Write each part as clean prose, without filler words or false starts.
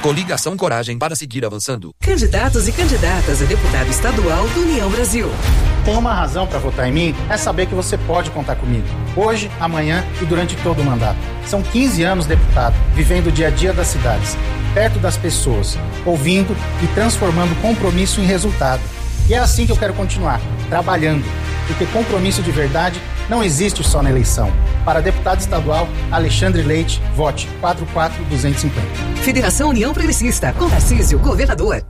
Coligação Coragem para seguir avançando. Candidatos e candidatas a deputado estadual do União Brasil. Tem uma razão para votar em mim, é saber que você pode contar comigo. Hoje, amanhã e durante todo o mandato. São 15 anos deputado, vivendo o dia a dia das cidades, perto das pessoas, ouvindo e transformando compromisso em resultado. E é assim que eu quero continuar, trabalhando. Porque compromisso de verdade não existe só na eleição. Para deputado estadual, Alexandre Leite, vote 44250. Federação União Progressista, com Tarcísio, governador.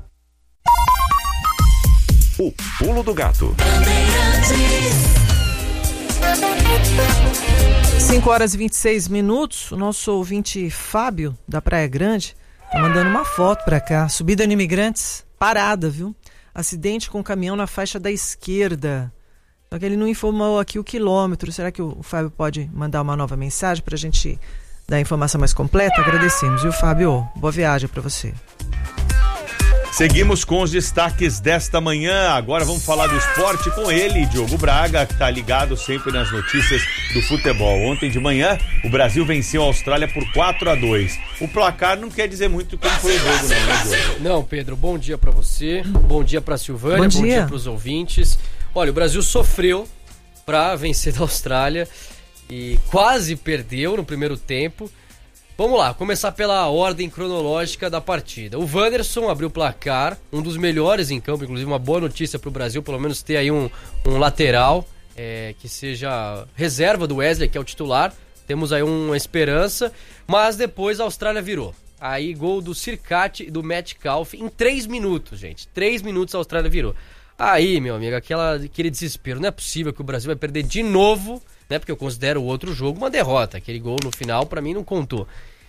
O Pulo do Gato. 5h26. O nosso ouvinte Fábio, da Praia Grande, tá mandando uma foto pra cá. Subida de imigrantes, parada, viu? Acidente com caminhão na faixa da esquerda. Só que ele não informou aqui o quilômetro. Será que o Fábio pode mandar uma nova mensagem pra gente dar a informação mais completa? Agradecemos, viu, Fábio? Boa viagem pra você. Seguimos com os destaques desta manhã. Agora vamos falar do esporte com ele, Diogo Braga, que está ligado sempre nas notícias do futebol. Ontem de manhã, o Brasil venceu a Austrália por 4-2. O placar não quer dizer muito como foi o jogo, não, né, Diogo? Não, Pedro, bom dia para você, bom dia para Silvânia, bom dia para os ouvintes. Olha, o Brasil sofreu para vencer a Austrália e quase perdeu no primeiro tempo. Vamos lá, começar pela ordem cronológica da partida. O Wanderson abriu o placar, um dos melhores em campo, inclusive uma boa notícia para o Brasil, pelo menos ter aí um lateral que seja reserva do Wesley, que é o titular. Temos aí uma esperança, mas depois a Austrália virou. Aí gol do Sirkati e do Metcalf em 3 minutos, gente. 3 minutos a Austrália virou. Aí, meu amigo, aquele desespero. Não é possível que o Brasil vai perder de novo, né? Porque eu considero o outro jogo uma derrota. Aquele gol no final, pra mim, não contou.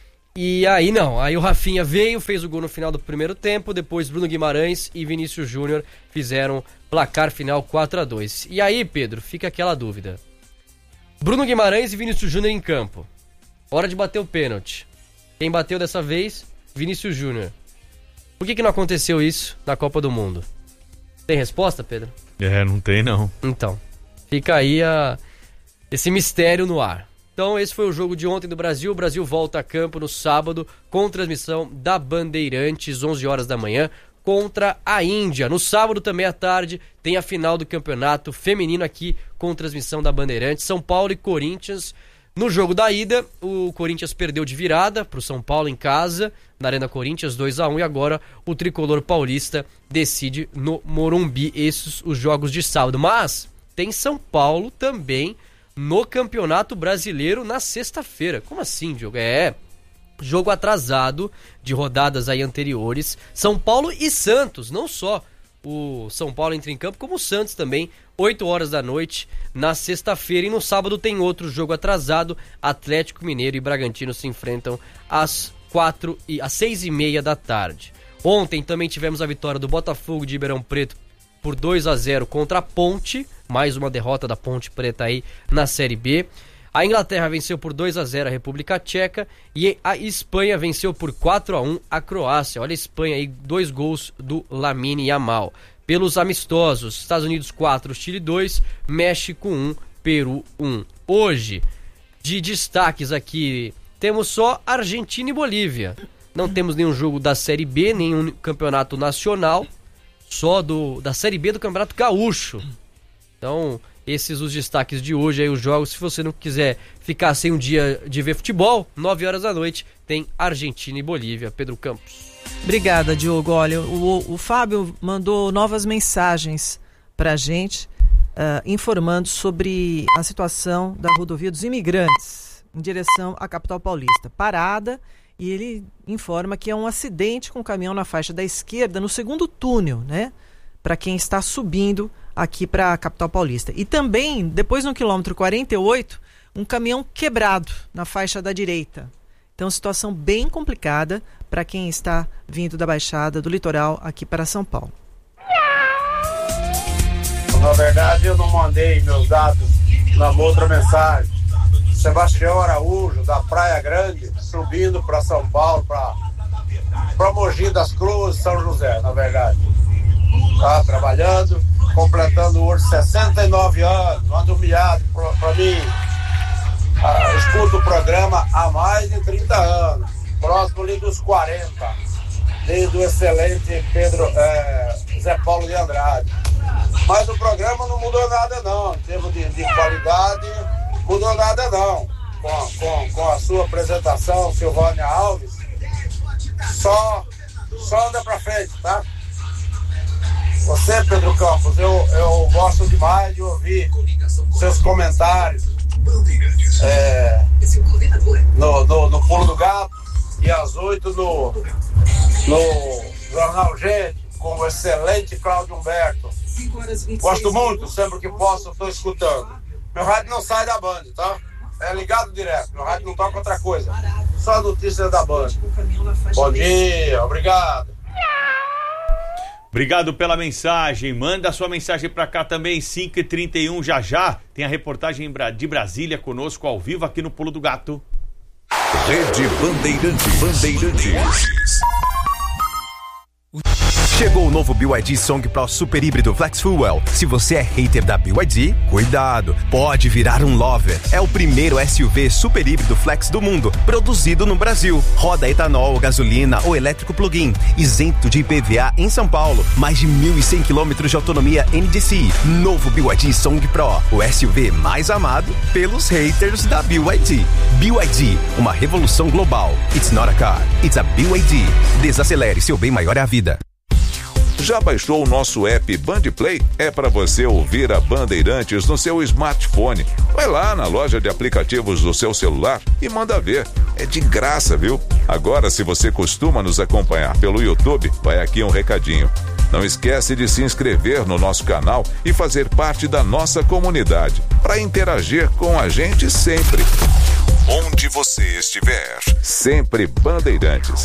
E aí não, aí o Rafinha veio, fez o gol no final do primeiro tempo, depois Bruno Guimarães e Vinícius Júnior fizeram placar final 4-2. E aí, Pedro, fica aquela dúvida. Bruno Guimarães e Vinícius Júnior em campo. Hora de bater o pênalti. Quem bateu dessa vez? Vinícius Júnior. Por que não aconteceu isso na Copa do Mundo? Tem resposta, Pedro? Não tem não. Então, fica aí esse mistério no ar. Então esse foi o jogo de ontem do Brasil. O Brasil volta a campo no sábado com transmissão da Bandeirantes, 11 horas da manhã, contra a Índia. No sábado também à tarde tem a final do campeonato feminino aqui com transmissão da Bandeirantes, São Paulo e Corinthians. No jogo da ida, o Corinthians perdeu de virada para o São Paulo em casa, na Arena Corinthians 2-1, e agora o tricolor paulista decide no Morumbi. Esses os jogos de sábado. Mas tem São Paulo também no Campeonato Brasileiro na sexta-feira. Como assim, Diogo? Jogo atrasado de rodadas aí anteriores. São Paulo e Santos, não só o São Paulo entra em campo, como o Santos também, 8 horas da noite na sexta-feira. E no sábado tem outro jogo atrasado. Atlético Mineiro e Bragantino se enfrentam às 6h30 da tarde. Ontem também tivemos a vitória do Botafogo de Ribeirão Preto por 2-0 contra a Ponte, mais uma derrota da Ponte Preta aí na Série B. A Inglaterra venceu por 2-0 a República Tcheca e a Espanha venceu por 4-1 a Croácia. Olha a Espanha aí, 2 gols do Lamine Yamal. Pelos amistosos, Estados Unidos 4, Chile 2, México 1, Peru 1. Hoje, de destaques aqui, temos só Argentina e Bolívia. Não temos nenhum jogo da Série B, nenhum campeonato nacional, só da Série B do Campeonato Gaúcho. Então, esses os destaques de hoje, aí os jogos. Se você não quiser ficar sem um dia de ver futebol, 9 horas da noite tem Argentina e Bolívia. Pedro Campos. Obrigada, Diogo. Olha, o Fábio mandou novas mensagens pra gente, informando sobre a situação da rodovia dos imigrantes em direção à capital paulista. Parada, e ele informa que é um acidente com o caminhão na faixa da esquerda, no segundo túnel, né? Para quem está subindo aqui para a capital paulista. E também, depois no quilômetro 48, um caminhão quebrado na faixa da direita. Então, situação bem complicada para quem está vindo da Baixada, do litoral, aqui para São Paulo. Na verdade, eu não mandei meus dados na outra mensagem. Sebastião Araújo, da Praia Grande, subindo para São Paulo, para Mogi das Cruzes, São José, na verdade. Tá trabalhando, completando hoje 69 anos, ando humilhado para mim. Escuto o programa há mais de 30 anos, próximo ali dos 40. desde o excelente Zé Paulo de Andrade. Mas o programa não mudou nada não, em termos de qualidade, mudou nada não. Com a sua apresentação, Silvânia Alves, só anda pra frente, tá? Você, Pedro Campos, eu gosto demais de ouvir seus comentários no Pulo do Gato e às 8 no Jornal Gente, com o excelente Cláudio Humberto. Gosto muito, sempre que posso, estou escutando. Meu rádio não sai da Band, tá? É ligado direto, meu rádio não toca outra coisa. Só notícias da Band. Bom dia, obrigado. Obrigado pela mensagem. Manda a sua mensagem para cá também, 5h31 já. Tem a reportagem de Brasília conosco ao vivo aqui no Pulo do Gato. Rede Bandeirantes. Chegou o novo BYD Song Pro Super Híbrido Flex Fuel. Se você é hater da BYD, cuidado, pode virar um lover. É o primeiro SUV super híbrido flex do mundo, produzido no Brasil. Roda etanol, gasolina ou elétrico plug-in, isento de IPVA em São Paulo. Mais de 1.100 km de autonomia NDCi. Novo BYD Song Pro, o SUV mais amado pelos haters da BYD. BYD, uma revolução global. It's not a car, it's a BYD. Desacelere, seu bem maior é a vida. Já baixou o nosso app Band Play? É para você ouvir a Bandeirantes no seu smartphone. Vai lá na loja de aplicativos do seu celular e manda ver. É de graça, viu? Agora, se você costuma nos acompanhar pelo YouTube, vai aqui um recadinho. Não esquece de se inscrever no nosso canal e fazer parte da nossa comunidade, para interagir com a gente sempre. Onde você estiver, sempre Bandeirantes.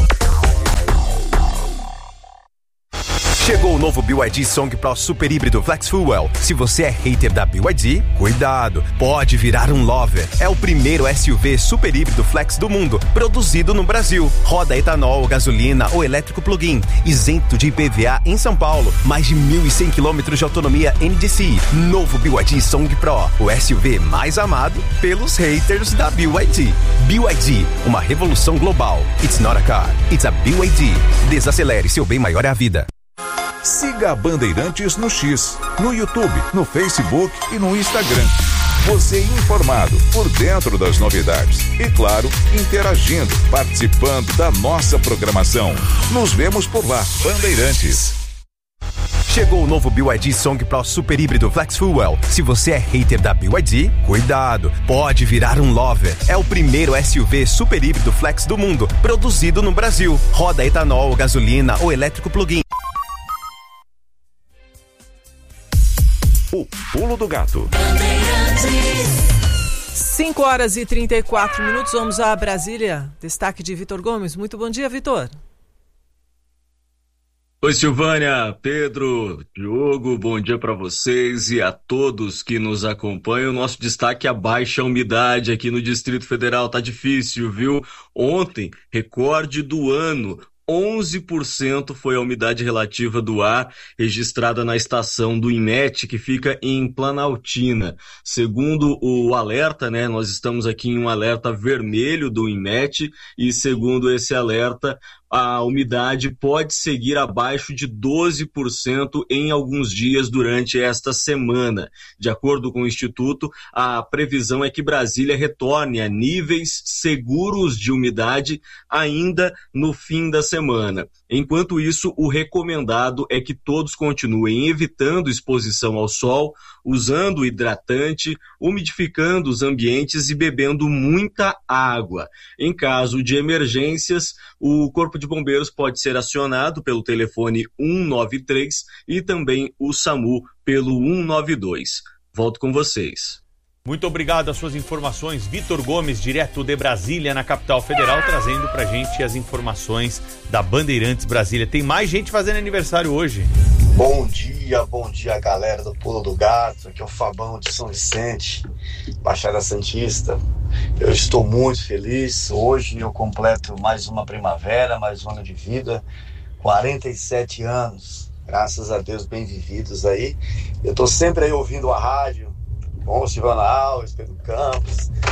Chegou o novo BYD Song Pro Super Híbrido Flex Fuel. Se você é hater da BYD, cuidado, pode virar um lover. É o primeiro SUV super híbrido flex do mundo, produzido no Brasil. Roda etanol, gasolina ou elétrico plug-in, isento de IPVA em São Paulo. Mais de 1.100 km de autonomia NDCi. Novo BYD Song Pro, o SUV mais amado pelos haters da BYD. BYD, uma revolução global. It's not a car, it's a BYD. Desacelere, seu bem maior é a vida. Siga a Bandeirantes no X, no YouTube, no Facebook e no Instagram. Você informado, por dentro das novidades. E claro, interagindo, participando da nossa programação. Nos vemos por lá, Bandeirantes. Chegou o novo BYD Song Pro Super Híbrido Flex Fuel. Se você é hater da BYD, cuidado, pode virar um lover. É o primeiro SUV super híbrido flex do mundo, produzido no Brasil. Roda etanol, gasolina ou elétrico plug-in. O Pulo do Gato. 5h34, vamos a Brasília. Destaque de Vitor Gomes. Muito bom dia, Vitor. Oi, Silvânia, Pedro, Diogo, bom dia para vocês e a todos que nos acompanham. Nosso destaque é a baixa umidade aqui no Distrito Federal. Tá difícil, viu? Ontem, recorde do ano. 11% foi a umidade relativa do ar registrada na estação do INMET, que fica em Planaltina. Segundo o alerta, nós estamos aqui em um alerta vermelho do INMET e segundo esse alerta, a umidade pode seguir abaixo de 12% em alguns dias durante esta semana. De acordo com o Instituto, a previsão é que Brasília retorne a níveis seguros de umidade ainda no fim da semana. Enquanto isso, o recomendado é que todos continuem evitando exposição ao sol, usando hidratante, umidificando os ambientes e bebendo muita água. Em caso de emergências, o Corpo de Bombeiros pode ser acionado pelo telefone 193 e também o SAMU pelo 192. Volto com vocês. Muito obrigado às suas informações, Vitor Gomes, direto de Brasília, na capital federal, trazendo pra gente as informações da Bandeirantes Brasília. Tem mais gente fazendo aniversário hoje. Bom dia, galera do Pulo do Gato. Aqui é o Fabão de São Vicente, Baixada Santista. Eu estou muito feliz. Hoje eu completo mais uma primavera, mais um ano de vida. 47 anos, graças a Deus, bem vividos aí. Eu estou sempre aí ouvindo a rádio, com o Silvana Alves, Pedro Campos.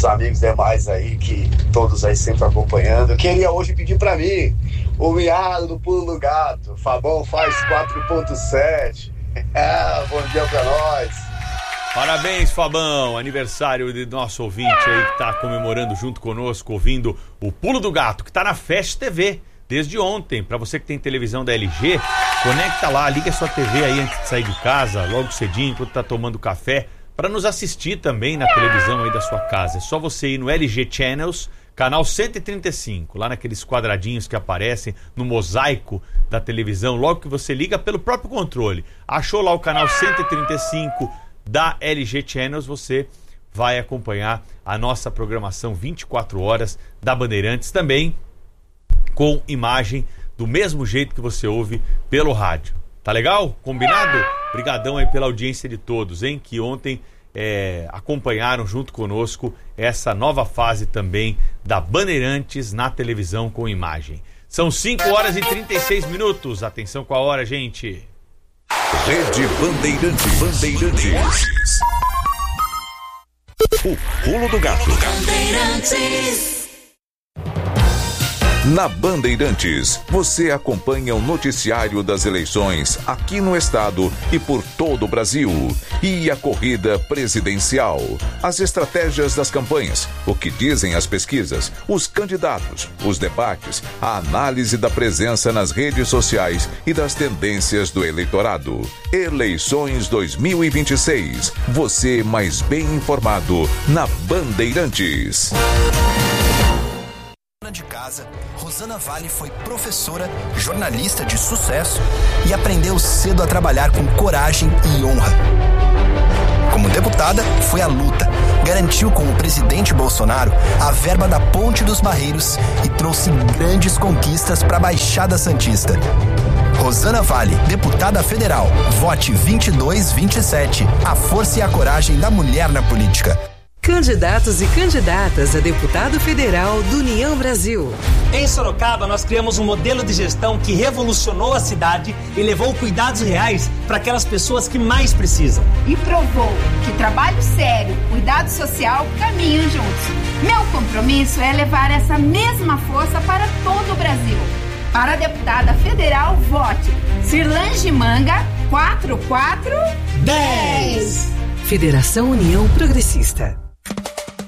os amigos demais aí, que todos aí sempre acompanhando. Eu queria hoje pedir pra mim o miado do Pulo do Gato. Fabão faz 4.7. Bom dia pra nós. Parabéns, Fabão, aniversário do nosso ouvinte aí que tá comemorando junto conosco, ouvindo o Pulo do Gato, que tá na Fast TV desde ontem. Pra você que tem televisão da LG, conecta lá, liga a sua TV aí antes de sair de casa, logo cedinho, enquanto tá tomando café, para nos assistir também na televisão aí da sua casa. É só você ir no LG Channels, canal 135, lá naqueles quadradinhos que aparecem no mosaico da televisão, logo que você liga pelo próprio controle. Achou lá o canal 135 da LG Channels, você vai acompanhar a nossa programação 24 horas da Bandeirantes, também com imagem do mesmo jeito que você ouve pelo rádio. Tá legal? Combinado? Obrigadão aí pela audiência de todos, hein? Que ontem acompanharam junto conosco essa nova fase também da Bandeirantes na televisão com imagem. São 5 horas e 36 minutos. Atenção com a hora, gente. Rede Bandeirantes. O Pulo do Gato. Na Bandeirantes, você acompanha o noticiário das eleições aqui no estado e por todo o Brasil. E a corrida presidencial, as estratégias das campanhas, o que dizem as pesquisas, os candidatos, os debates, a análise da presença nas redes sociais e das tendências do eleitorado. Eleições 2026. Você mais bem informado na Bandeirantes. De casa, Rosana Vale foi professora, jornalista de sucesso e aprendeu cedo a trabalhar com coragem e honra. Como deputada, foi à luta, garantiu com o presidente Bolsonaro a verba da Ponte dos Barreiros e trouxe grandes conquistas para a Baixada Santista. Rosana Vale, deputada federal, vote 2227, a força e a coragem da mulher na política. Candidatos e candidatas a deputado federal do União Brasil. Em Sorocaba, nós criamos um modelo de gestão que revolucionou a cidade e levou cuidados reais para aquelas pessoas que mais precisam. E provou que trabalho sério, cuidado social caminham juntos. Meu compromisso é levar essa mesma força para todo o Brasil. Para a deputada federal, vote Cirlange Manga 4410. Federação União Progressista.